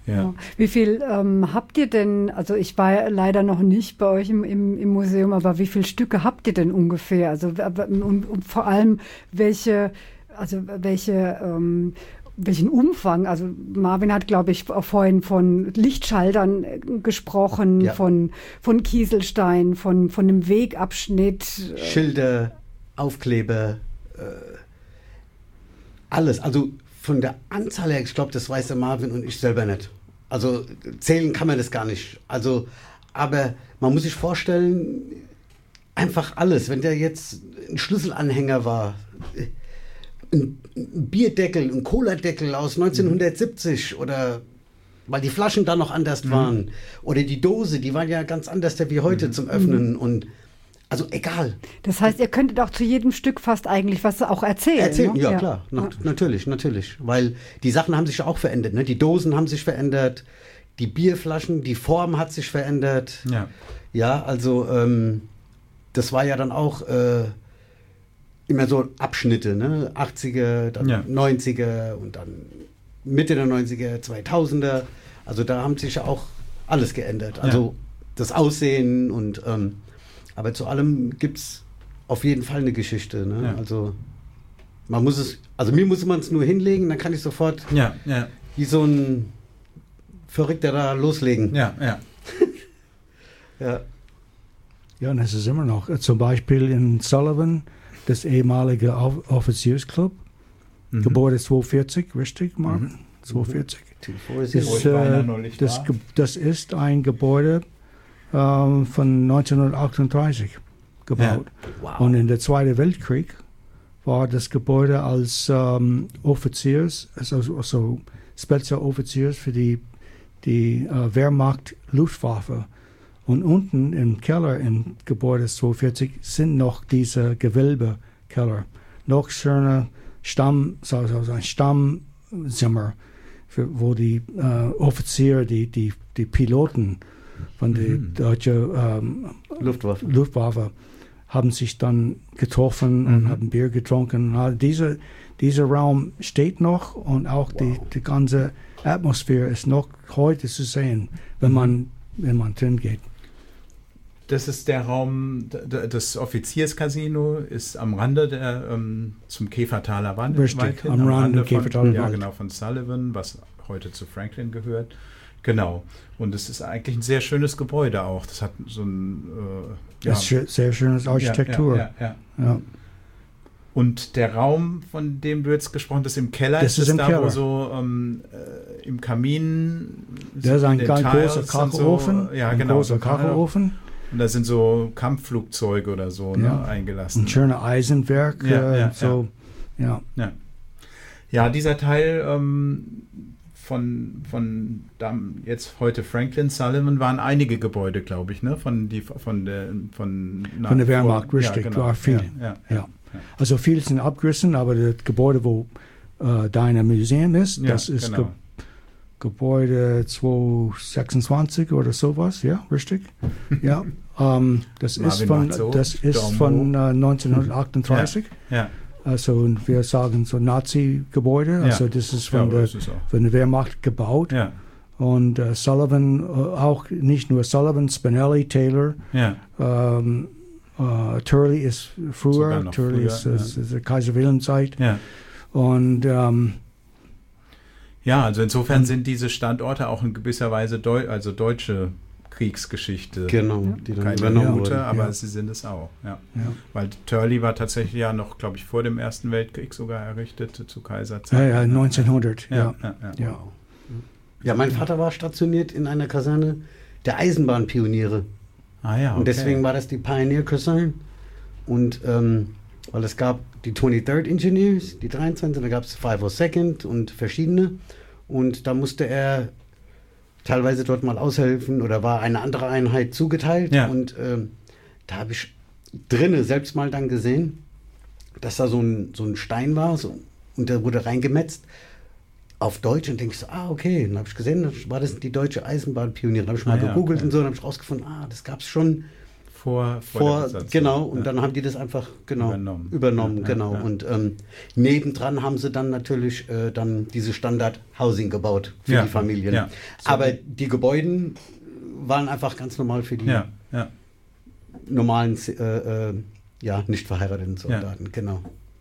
Ja. Wie viel habt ihr denn, also ich war ja leider noch nicht bei euch im Museum, aber wie viele Stücke habt ihr denn ungefähr? Also und vor allem welchen Umfang? Also Marvin hat, glaube ich, vorhin von Lichtschaltern gesprochen, von Kieselstein, von dem Wegabschnitt. Schilder, Aufkleber, alles. Also von der Anzahl her, ich glaube, das weiß der Marvin und ich selber nicht. Also zählen kann man das gar nicht. Also, aber man muss sich vorstellen, einfach alles. Wenn der jetzt ein Schlüsselanhänger war, ein Bierdeckel, ein Cola-Deckel aus 1970 oder weil die Flaschen da noch anders waren oder die Dose, die waren ja ganz anders wie heute zum Öffnen und also egal. Das heißt, ihr könntet auch zu jedem Stück fast eigentlich was auch erzählen. Ne? Ja, klar. Natürlich. Weil die Sachen haben sich ja auch verändert. Ne? Die Dosen haben sich verändert, die Bierflaschen, die Form hat sich verändert. Ja, also das war ja dann auch immer so Abschnitte, ne? 80er, dann 90er und dann Mitte der 90er, 2000er. Also da haben sich ja auch alles geändert. Also das Aussehen und aber zu allem gibt es auf jeden Fall eine Geschichte. Ne? Ja. Also mir muss man es nur hinlegen, dann kann ich sofort wie so ein Verrückter da loslegen. Ja. Und es ist immer noch, zum Beispiel in Sullivan, das ehemalige Offiziersclub, Gebäude 240, richtig, Martin? 240. Das ist ein Gebäude von 1938 gebaut. Wow. Und in der Zweiten Weltkrieg war das Gebäude als Offiziers, also Spezialoffiziers für die Wehrmacht Luftwaffe. Und unten im Keller im Gebäude 240 sind noch diese Gewölbekeller. Noch schöne ein Stammzimmer, wo die Offiziere, die Piloten von der deutschen Luftwaffe haben sich dann getroffen und haben Bier getrunken. Dieser Raum steht noch und auch die ganze Atmosphäre ist noch heute zu sehen, wenn man drin geht. Das ist der Raum, das Offizierscasino ist am Rande zum Käfertaler Wald. Richtig, am Rande Käfertaler Wald. Ja, genau, von Sullivan, was heute zu Franklin gehört. Genau. Und es ist eigentlich ein sehr schönes Gebäude auch. Das hat so ein... sehr schönes Architektur. Ja. Und der Raum, von dem du jetzt gesprochen hast, im Keller, das ist im da, Keller. wo so im Kamin... Da ist ein ganz großer Kachelofen. So, ein großer Kachelofen. Und da sind so Kampfflugzeuge oder so eingelassen. Ein schöner Eisenwerk. Ja, dieser Teil von jetzt heute Franklin Sullivan waren einige Gebäude, glaube ich, ne? Von der Wehrmacht, richtig, genau. war viel. Ja. Also viel sind abgerissen, aber das Gebäude, wo dein Museum ist, das ist genau. Gebäude 226 oder sowas, ja, richtig? Ja, das ist von 1938. Ja. Also wir sagen so Nazi-Gebäude, also das ist von der Wehrmacht gebaut. Ja. Und Sullivan, auch nicht nur Sullivan, Spinelli, Taylor, Turley ist früher, Turley ist der Kaiser Wilhelm-Zeit. Ja. Und also insofern sind diese Standorte auch in gewisser Weise deutsche Kriegsgeschichte. Genau, die dann übernommen wurde, aber sie sind es auch. Ja. Weil Turley war tatsächlich ja noch, glaube ich, vor dem Ersten Weltkrieg sogar errichtet, zu Kaiserzeiten. Ja, 1900, Ja, mein Vater war stationiert in einer Kaserne der Eisenbahnpioniere. Okay. Und deswegen war das die Pioneer Kaserne. Und weil es gab die 23rd Engineers, die 23, und da gab es 502nd und verschiedene. Und da musste er teilweise dort mal aushelfen oder war eine andere Einheit zugeteilt. Ja. Und da habe ich drinnen selbst mal dann gesehen, dass da so ein Stein war und der wurde reingemetzt auf Deutsch und denke ich so, okay. Dann habe ich gesehen, war das die deutsche Eisenbahnpioniere. Dann habe ich mal gegoogelt und so, dann habe ich rausgefunden, das gab es schon vor genau, und dann haben die das einfach übernommen genau. Und nebendran haben sie dann natürlich dann diese Standard-Housing gebaut für die Familien. Ja. So. Aber die Gebäude waren einfach ganz normal für die normalen, nicht verheirateten Soldaten, genau.